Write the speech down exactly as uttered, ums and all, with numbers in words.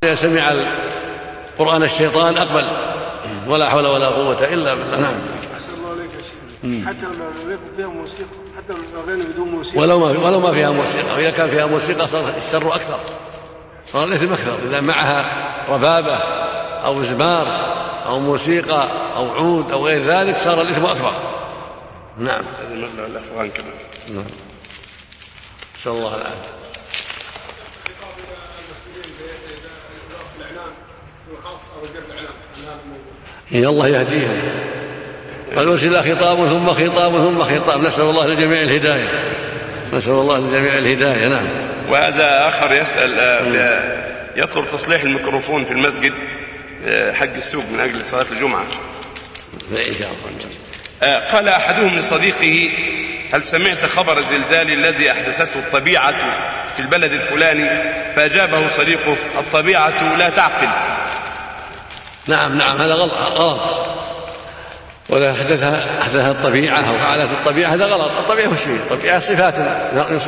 إذا سمع قرآن الشيطان أقبل، ولا حول ولا قوة إلا بالله. نعم. أحسن الله عليك يا شيخ. حتى لو يكون فيها موسيقى، حتى لو الأغاني بدون موسيقى، ولو ما ولو ما فيها موسيقى، وإذا كان فيها موسيقى صار الشر أكثر، صار الإثم أكثر. إذا معها ربابة أو زمار أو موسيقى أو عود أو غير ذلك صار الإثم أكبر. نعم. هذا مثل الأخوان كمان. نعم. نسأل الله العافية. إن الله يهديهم، فالوسيلة خطاب ثم خطاب ثم خطاب، نسأل الله للجميع الهداية، نسأل الله للجميع الهداية. نعم. وهذا آخر يسأل يطلب تصليح الميكروفون في المسجد حق السوق من أجل صلاة الجمعة. إن شاء الله. قال أحدهم لصديقه: هل سمعت خبر الزلزال الذي أحدثته الطبيعة في البلد الفلاني؟ فأجابه صديقه: الطبيعة لا تعقل. نعم نعم، هذا غلط غلط. ولا حدثها حدثها الطبيعة أو فعلت الطبيعة، هذا غلط. الطبيعة وش هي؟ الطبيعة صفات